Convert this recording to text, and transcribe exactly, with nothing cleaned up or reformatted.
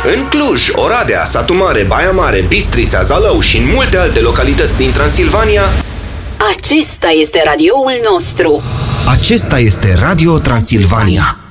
În Cluj, Oradea, Satu Mare, Baia Mare, Bistrița, Zalău și în multe alte localități din Transilvania, acesta este radioul nostru. Acesta este Radio Transilvania.